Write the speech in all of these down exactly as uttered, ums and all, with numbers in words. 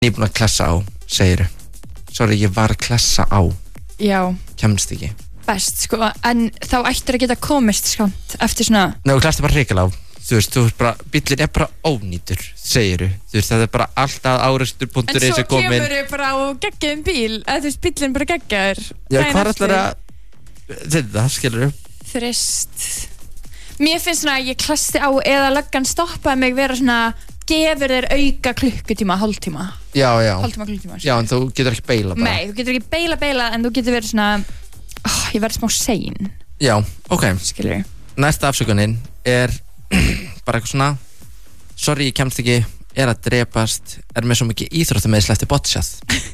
Ég er búin að klessa á, segiru. Sorry, ég var að klessa á. Já. Kemst ekki. Best, sko, en þá ættir að geta komist skamt eftir svona. Nei, þú klessti bara hrikalega á. Þú veist, þú veist bara, bíllinn er bara ónýtur, segiru. Þú veist, þetta er bara alltaf árekstur punktur En is svo er komin. kemur þau bara á geggjaðum bíl, eða þú veist, bíllinn bara geggjaður. Já, hvað ætlar að, þetta, skilur þú? Þrist. Mér finnst svona að ég klesti á eða löggan stoppaði mig vera svona, gefur þér auka klukkutíma, hálftíma. Já, já. Hálftíma, klukkutíma. Já, en þú getur ekki beila bara. Nei, þú getur ekki beila, beila, en þú getur verið svona, oh, ég verið smá sein. Já, ok. Skilur. Næsta afsökunin er bara eitthvað svona, sorry, ég kemst ekki, er að drepast, er með svo mikið íþróttameðsl eftir bocciað.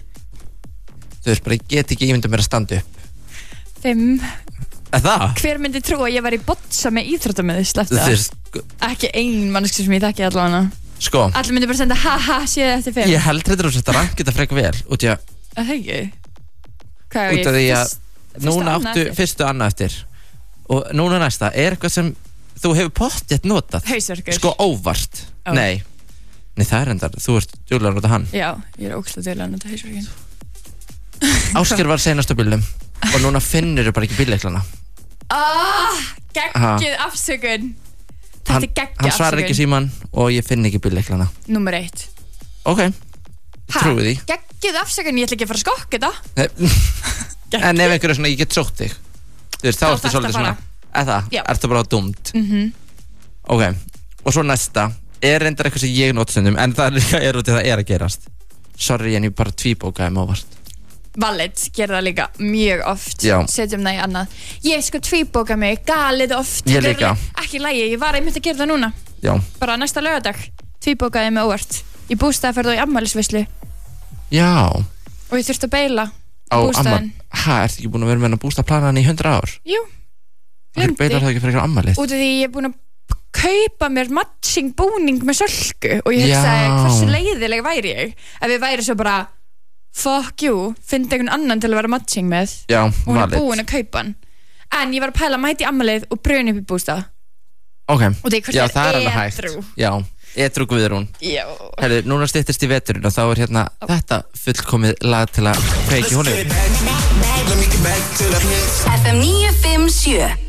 Þú veist, bara ég get ekki ímyndað mér að standa upp. Fimm. Er það? Hver myndi trú að ég var í botsa með íþróttameðsl eftir Þú það? veist, Ekki ein mannski sem ég þekki allavega. sko, Allir myndi bara senda ha ha séð eftir fimm. ég held reyndar að þetta rangt geta freka vel, út í að, Er það ekki? Hvað er ég? út af því að Fyrst- fyrsta núna annað áttu eftir? fyrstu annað eftir og núna næsta, er eitthvað sem þú hefur pottjætt notað, Hausverkur. sko óvart. Ó. Nei, nei það er reyndar, þú ert djúlega að nota hann. Já, ég er ókslega til að nota hausverkin. Ásker var seinast á bílnum og núna finnur þú bara ekki bílleiklana. Ah, geggjuð afsökun. Þetta Hann, er geggjuð hann svarar ekki afsökun. síman og ég finn ekki bílleiklana. Númer eitt. Ok, Ha, trúi því. geggjuð afsökun, ég ætla ekki að fara að skokka þetta. Nei, en ef einhverju svona, ég get sótt þig, þú veist, þá Þá ertu þarftu svolítið að svona, fara. eða það, Já. ertu bara dumt. Mhm. Ok, og svo næsta er reyndar eitthvað sem ég nót stundum, en það er líka er út í það er að gerast. Sorry, en ég bara tvíbókaði mig óvart. Valid, gerði það líka mjög oft. Já. Setjum það í annað. Ég sko tvíbóka mig galið oft. Ég Þetta er líka. Ekki lægi, ég var einmitt að gera það núna. Já, Bara næsta laugardag. Tvíbókaði mig óvart. Í bústaðaferð og í ammælisveislu. já, Og ég þurfti að beila á bústaðinn. ammal. Ha, ertu ekki búin að vera með hann að bústa planaðan í hundra ár? Jú, Hvernig beilar það ekki fyrir eitthvað ammalið? út af því ég er búin að kaupa mér matching búning með sölku og ég Já. hugsaði hversu leiðileg væri ég ef ég væri svo bara fuck you, fyndi einhvern annan til að vera matching með Já, og hún er valid. búin að kaupa hann en ég var að pæla að mæti í ammalið og bruna upp í bústað Ok, og því hvort já, er það er alveg hægt. edrú. Já, edrú Guðrún. Já. Herðu, núna styttist í veturinn og þá er hérna þetta fullkomið lag til að kveiki honum. F M níu fimm sjö